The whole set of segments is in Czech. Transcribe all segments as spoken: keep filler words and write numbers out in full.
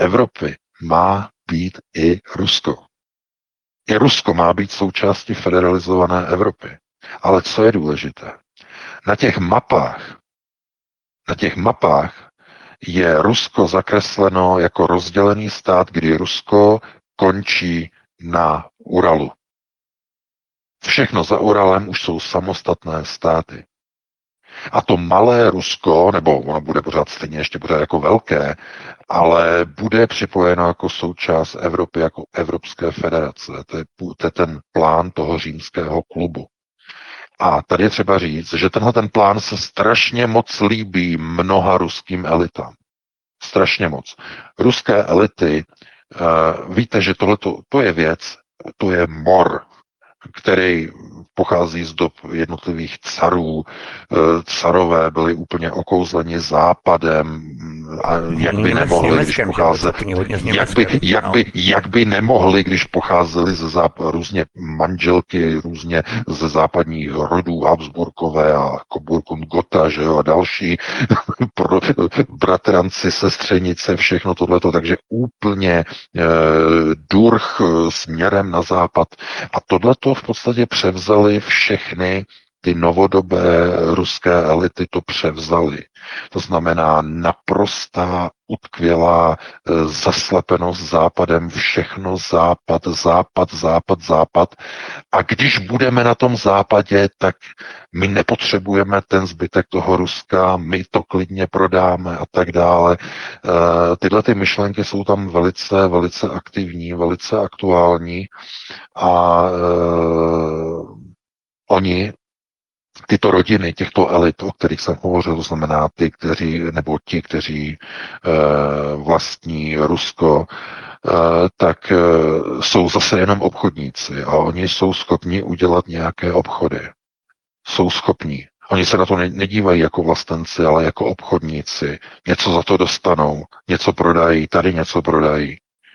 Evropy má být i Rusko. I Rusko má být součástí federalizované Evropy. Ale co je důležité? Na těch mapách, na těch mapách je Rusko zakresleno jako rozdělený stát, kdy Rusko končí na Uralu. Všechno za Uralem už jsou samostatné státy. A to malé Rusko, nebo ono bude pořád stejně ještě pořád jako velké, ale bude připojeno jako součást Evropy, jako Evropské federace. To je, to je ten plán toho římského klubu. A tady je třeba říct, že tenhle ten plán se strašně moc líbí mnoha ruským elitám. Strašně moc. Ruské elity, uh, víte, že tohle to je věc, to je mor, který pochází z dob jednotlivých carů. Carové byli úplně okouzleni západem a jak by nemohli, když pocházeli, jak by, jak by, jak by nemohli, když pocházeli ze západu, různě manželky, různě ze západních rodů, Habsburkové a Coburg-Gotha, že jo, a další bratranci, sestřenice, všechno tohleto, takže úplně e, durch směrem na západ. A tohleto v podstatě převzali všechny ty novodobé ruské elity, to převzali. To znamená naprostá, utkvělá e, zaslepenost západem, všechno západ, západ, západ, západ. A když budeme na tom západě, tak my nepotřebujeme ten zbytek toho Ruska, my to klidně prodáme a tak dále. E, tyhle ty myšlenky jsou tam velice, velice aktivní, velice aktuální a e, oni tyto rodiny, těchto elit, o kterých jsem hovořil, to znamená ty, kteří, nebo ti, kteří e, vlastní Rusko, e, tak e, jsou zase jenom obchodníci a oni jsou schopni udělat nějaké obchody. Jsou schopní. Oni se na to nedívají jako vlastenci, ale jako obchodníci. Něco za to dostanou, něco prodají, tady něco prodají.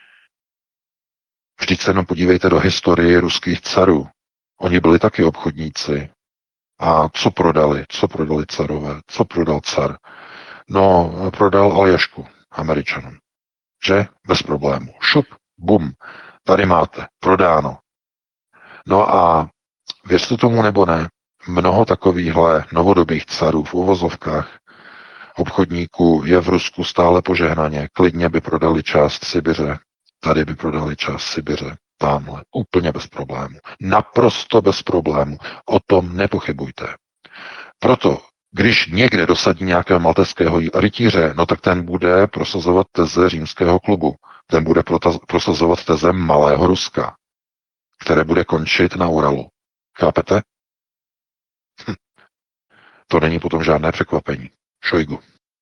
Vždyť se jenom podívejte do historie ruských carů. Oni byli taky obchodníci. A co prodali? Co prodali carové? Co prodal car? No, prodal Aljašku Američanům. Že? Bez problému. Šup, bum, tady máte, prodáno. No a věřte tomu nebo ne, mnoho takovýchhle novodobých carů v uvozovkách obchodníků je v Rusku stále požehnaně. Klidně by prodali část Sibiře, tady by prodali část Sibiře. Tamhle, úplně bez problému. Naprosto bez problému. O tom nepochybujte. Proto, když někde dosadí nějakého malteského rytíře, no tak ten bude prosazovat teze římského klubu. Ten bude prosazovat teze malého Ruska, které bude končit na Uralu. Chápete? Hm. To není potom žádné překvapení. Šojgu.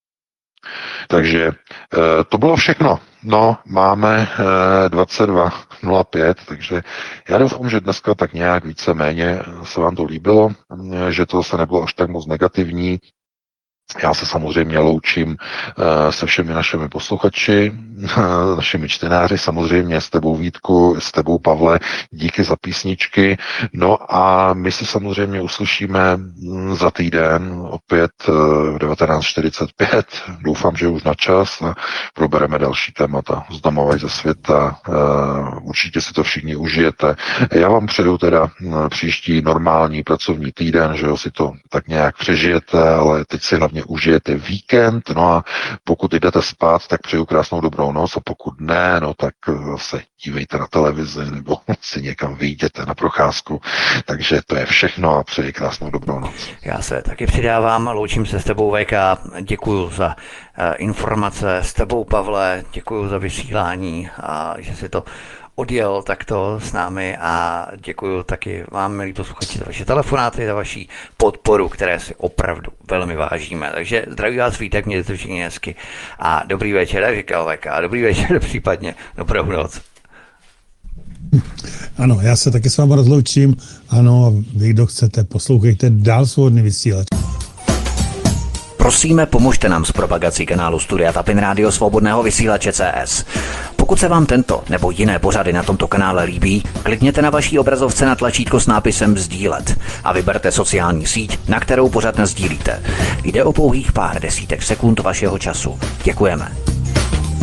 Takže to bylo všechno. No, máme dvacet dva nula pět, takže já doufám, že dneska tak nějak víceméně se vám to líbilo, že to se nebylo až tak moc negativní. Já se samozřejmě loučím se všemi našimi posluchači, našimi čtenáři, samozřejmě s tebou Vítku, s tebou Pavle, díky za písničky. No a my se samozřejmě uslyšíme za týden, opět v devatenáct čtyřicet pět. Doufám, že už na čas a probereme další témata z domova ze světa. Určitě si to všichni užijete. Já vám přeju teda příští normální pracovní týden, že jo, si to tak nějak přežijete, ale teď si hlavně užijete víkend, no a pokud jdete spát, tak přeju krásnou dobrou noc a pokud ne, no tak se dívejte na televizi nebo si někam vyjděte na procházku. Takže to je všechno a přeji krásnou dobrou noc. Já se taky přidávám, loučím se s tebou V K, děkuju za uh, informace, s tebou Pavle, děkuju za vysílání a že si to odjel takto s námi a děkuji taky vám, milí posluchači, za vaše telefonáty, za vaši podporu, které si opravdu velmi vážíme. Takže zdraví vás Vítek, mějte se všichni hezky a dobrý večer, říkal V K, dobrý večer, případně dobrou noc. Ano, já se taky s vámi rozloučím. Ano, vy, kdo chcete, poslouchejte dál svobodný vysílač. Prosíme, pomožte nám s propagací kanálu Studia Tapin Rádio Svobodného vysílače C S. Pokud se vám tento nebo jiné pořady na tomto kanále líbí, klikněte na vaší obrazovce na tlačítko s nápisem sdílet a vyberte sociální síť, na kterou pořad nasdílíte. Jde o pouhých pár desítek sekund vašeho času. Děkujeme.